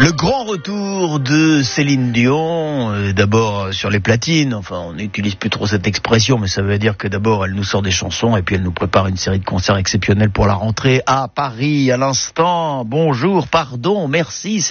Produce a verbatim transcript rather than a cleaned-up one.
Le grand retour de Céline Dion, euh, d'abord sur les platines, enfin on n'utilise plus trop cette expression, mais ça veut dire que d'abord elle nous sort des chansons et puis elle nous prépare une série de concerts exceptionnels pour la rentrée à Paris à l'instant. Bonjour, pardon, merci.